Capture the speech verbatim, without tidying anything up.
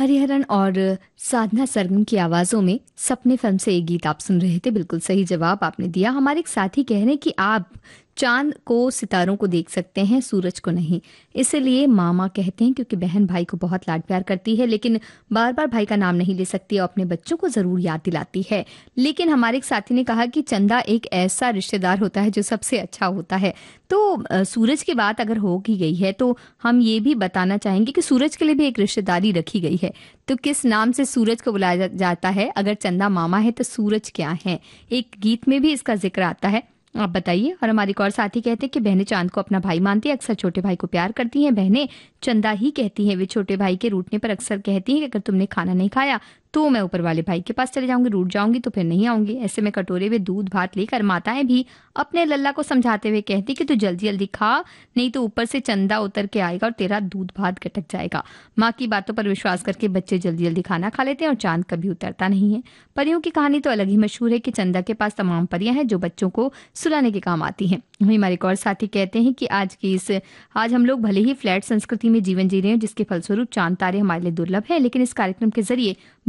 हरिहरन और साधना सरगम की आवाज़ों में सपने फिल्म से एक गीत आप सुन रहे थे। बिल्कुल सही जवाब आपने दिया। हमारे एक साथी कह रहे हैं कि आप चांद को, सितारों को देख सकते हैं, सूरज को नहीं। इसलिए मामा कहते हैं क्योंकि बहन भाई को बहुत लाड प्यार करती है, लेकिन बार बार भाई का नाम नहीं ले सकती और अपने बच्चों को ज़रूर याद दिलाती है। लेकिन हमारे एक साथी ने कहा कि चंदा एक ऐसा रिश्तेदार होता है जो सबसे अच्छा होता है। तो अ, सूरज की बात अगर हो की गई है तो हम ये भी बताना चाहेंगे कि सूरज के लिए भी एक रिश्तेदारी रखी गई है। तो किस नाम से सूरज को बुलाया जा- जाता है? अगर चंदा मामा है तो सूरज क्या है? एक गीत में भी इसका जिक्र आता है। आप बताइए। और हमारे एक और साथी कहते हैं कि बहनें चांद को अपना भाई मानती है, अक्सर छोटे भाई को प्यार करती हैं। बहनें चंदा ही कहती हैं। वे छोटे भाई के रूठने पर अक्सर कहती हैं कि अगर तुमने खाना नहीं खाया तो मैं ऊपर वाले भाई के पास चले जाऊंगी, रूठ जाऊंगी तो फिर नहीं आऊंगी। ऐसे में कटोरे में दूध भात लेकर माताएं भी अपने लल्ला को समझाते हुए कहती कि तू जल्दी जल्दी खा, नहीं तो ऊपर से चंदा उतर के आएगा और तेरा दूध भात गटक जाएगा। माँ की बातों पर विश्वास करके बच्चे जल्दी जल्दी खाना खा लेते हैं और चांद कभी उतरता नहीं है। परियों की कहानी तो अलग ही मशहूर है कि चंदा के पास तमाम परियां हैं जो बच्चों को सुलाने के काम आती हैं। वहीं हमारे एक और साथी कहते हैं कि आज की इस आज हम लोग भले ही फ्लैट संस्कृति में जीवन जी रहे हैं, जिसके फलस्वरूप चांद तारे हमारे लिए दुर्लभ है, लेकिन इस कार्यक्रम के जरिए